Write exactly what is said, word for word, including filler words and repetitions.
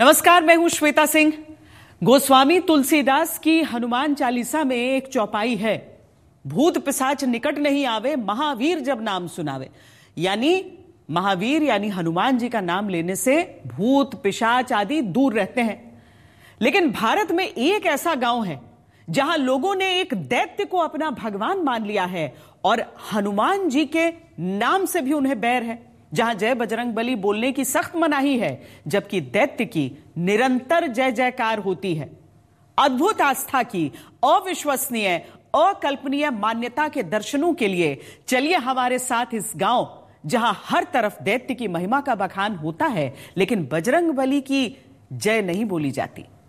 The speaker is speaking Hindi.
नमस्कार, मैं हूं श्वेता सिंह। गोस्वामी तुलसीदास की हनुमान चालीसा में एक चौपाई है, भूत पिशाच निकट नहीं आवे, महावीर जब नाम सुनावे। यानी महावीर यानी हनुमान जी का नाम लेने से भूत पिशाच आदि दूर रहते हैं। लेकिन भारत में एक ऐसा गांव है जहां लोगों ने एक दैत्य को अपना भगवान मान लिया है और हनुमान जी के नाम से भी उन्हें बैर है, जहां जय बजरंगबली बोलने की सख्त मनाही है, जबकि दैत्य की निरंतर जय जयकार होती है। अद्भुत आस्था की अविश्वसनीय अकल्पनीय मान्यता के दर्शनों के लिए चलिए हमारे साथ इस गांव, जहां हर तरफ दैत्य की महिमा का बखान होता है लेकिन बजरंगबली की जय नहीं बोली जाती।